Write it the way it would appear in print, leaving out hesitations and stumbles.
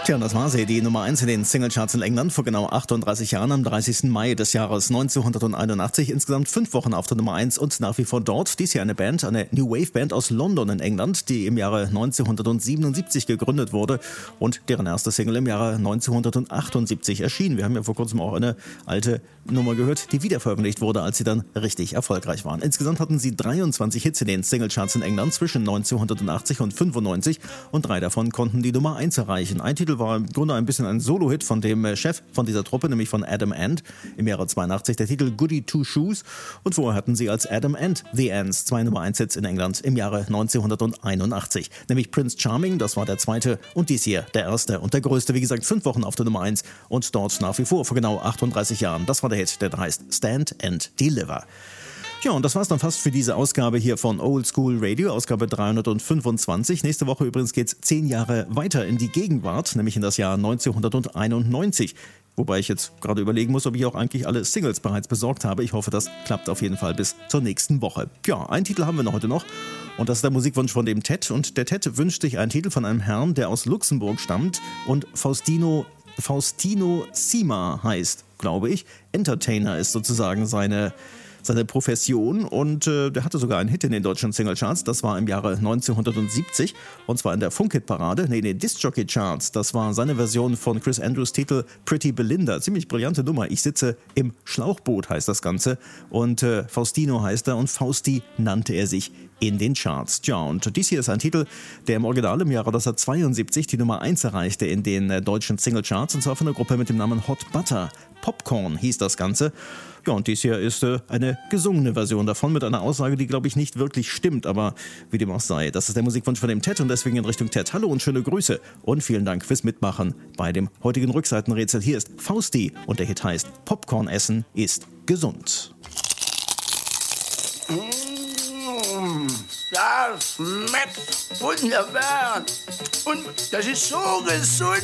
Tja, und das war sie, die Nummer 1 in den Singlecharts in England vor genau 38 Jahren am 30. Mai des Jahres 1981. Insgesamt 5 Wochen auf der Nummer 1 und nach wie vor dort. Dies hier eine Band, eine New Wave Band aus London in England, die im Jahre 1977 gegründet wurde und deren erste Single im Jahre 1978 erschien. Wir haben ja vor kurzem auch eine alte Nummer gehört, die wiederveröffentlicht wurde, als sie dann richtig erfolgreich waren. Insgesamt hatten sie 23 Hits in den Singlecharts in England zwischen 1980 und 95 und 3 davon konnten die Nummer 1 erreichen. Ein Titel war im Grunde ein bisschen ein Solo-Hit von dem Chef von dieser Truppe, nämlich von Adam Ant, im Jahre 82, der Titel Goody Two Shoes. Und vorher hatten sie als Adam Ant The Ants 2 Nummer 1 Hits in England im Jahre 1981, nämlich Prince Charming, das war der zweite, und dies hier der erste und der größte, wie gesagt 5 Wochen auf der Nummer 1 und dort nach wie vor vor genau 38 Jahren. Das war der Hit, der da heißt Stand and Deliver. Ja, und das war's dann fast für diese Ausgabe hier von Old School Radio, Ausgabe 325. Nächste Woche übrigens geht's 10 Jahre weiter in die Gegenwart, nämlich in das Jahr 1991. Wobei ich jetzt gerade überlegen muss, ob ich auch eigentlich alle Singles bereits besorgt habe. Ich hoffe, das klappt auf jeden Fall bis zur nächsten Woche. Ja, einen Titel haben wir heute noch. Und das ist der Musikwunsch von dem Ted. Und der Ted wünscht sich einen Titel von einem Herrn, der aus Luxemburg stammt und Faustino Sima heißt, glaube ich. Entertainer ist sozusagen seine Profession und der hatte sogar einen Hit in den deutschen Singlecharts, das war im Jahre 1970 und zwar in der Funk-Hit-Parade, Disc-Jockey-Charts, das war seine Version von Chris Andrews Titel Pretty Belinda, ziemlich brillante Nummer, ich sitze im Schlauchboot heißt das Ganze und Faustino heißt er und Fausti nannte er sich in den Charts. Tja, und dies hier ist ein Titel, der im Original im Jahre 1972 die Nummer 1 erreichte in den deutschen Singlecharts und zwar von einer Gruppe mit dem Namen Hot Butter. Popcorn hieß das Ganze. Ja, und dies hier ist eine gesungene Version davon mit einer Aussage, die, glaube ich, nicht wirklich stimmt, aber wie dem auch sei. Das ist der Musikwunsch von dem Ted und deswegen in Richtung Ted. Hallo und schöne Grüße und vielen Dank fürs Mitmachen bei dem heutigen Rückseitenrätsel. Hier ist Fausti und der Hit heißt Popcorn essen ist gesund. Das schmeckt wunderbar und das ist so gesund.